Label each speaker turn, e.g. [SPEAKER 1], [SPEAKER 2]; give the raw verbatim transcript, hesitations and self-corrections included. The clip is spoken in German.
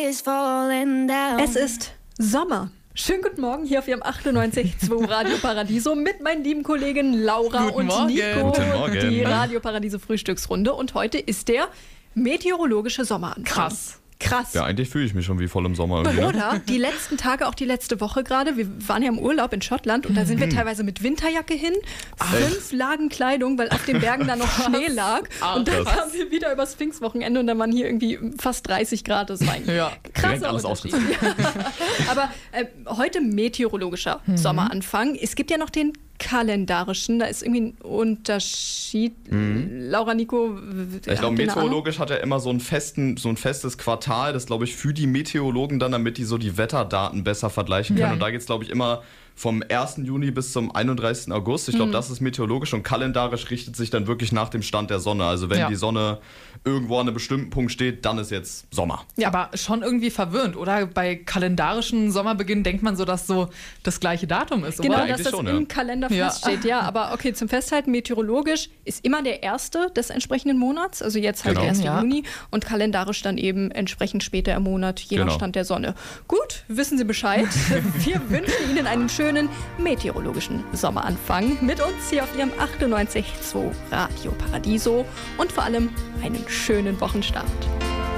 [SPEAKER 1] Es ist Sommer. Schönen guten Morgen hier auf Ihrem achtundneunzig Komma zwei Radio Paradiso mit meinen lieben Kollegen Laura
[SPEAKER 2] Guten
[SPEAKER 1] und
[SPEAKER 2] Morgen.
[SPEAKER 1] Nico.
[SPEAKER 2] Guten Morgen.
[SPEAKER 1] Die Radio Paradiso Frühstücksrunde. Und heute ist der meteorologische Sommeranfang.
[SPEAKER 2] Krass.
[SPEAKER 1] Krass.
[SPEAKER 3] Ja, eigentlich fühle ich mich schon wie voll im Sommer irgendwie.
[SPEAKER 1] Oder die letzten Tage, auch die letzte Woche gerade. Wir waren ja im Urlaub in Schottland und da sind wir teilweise mit Winterjacke hin. Fünf Lagen Kleidung, weil auf den Bergen da noch Schnee lag.
[SPEAKER 2] Ah,
[SPEAKER 1] und dann
[SPEAKER 3] krass.
[SPEAKER 1] kamen wir wieder übers Pfingstwochenende und dann waren hier irgendwie fast dreißig Grad. Das war ein
[SPEAKER 2] Ja,
[SPEAKER 3] direkt alles
[SPEAKER 1] Unterschied. Aber äh, heute meteorologischer Sommeranfang. Es gibt ja noch den kalendarischen, da ist irgendwie ein Unterschied. Laura, Nico,
[SPEAKER 3] Ich glaube, meteorologisch hat er immer so, einen festen, so ein festes Quartal, das glaube ich für die Meteorologen dann, damit die so die Wetterdaten besser vergleichen können.
[SPEAKER 1] Ja.
[SPEAKER 3] Und da geht es glaube ich immer vom ersten Juni bis zum einunddreißigsten August. Ich glaube, das ist meteorologisch und kalendarisch richtet sich dann wirklich nach dem Stand der Sonne. Also wenn
[SPEAKER 2] Ja.
[SPEAKER 3] die Sonne irgendwo an einem bestimmten Punkt steht, dann ist jetzt Sommer.
[SPEAKER 2] Ja, aber schon irgendwie verwirrend, oder? Bei kalendarischen Sommerbeginn denkt man so, dass so das gleiche Datum ist,
[SPEAKER 1] Genau,
[SPEAKER 2] oder?
[SPEAKER 3] eigentlich
[SPEAKER 1] dass das
[SPEAKER 3] schon,
[SPEAKER 1] im
[SPEAKER 3] ja.
[SPEAKER 1] Kalender
[SPEAKER 2] Ja.
[SPEAKER 1] feststeht. Ja, aber okay, zum Festhalten, meteorologisch ist immer der erste des entsprechenden Monats, also jetzt halt
[SPEAKER 3] Genau.
[SPEAKER 1] der erste
[SPEAKER 2] Ja.
[SPEAKER 1] Juni und kalendarisch dann eben entsprechend später im Monat, je nach
[SPEAKER 3] Genau.
[SPEAKER 1] Stand der Sonne. Gut, wissen Sie Bescheid. Wir wünschen Ihnen einen schönen meteorologischen Sommeranfang mit uns hier auf Ihrem achtundneunzig Komma zwei Radio Paradiso und vor allem einen schönen Wochenstart.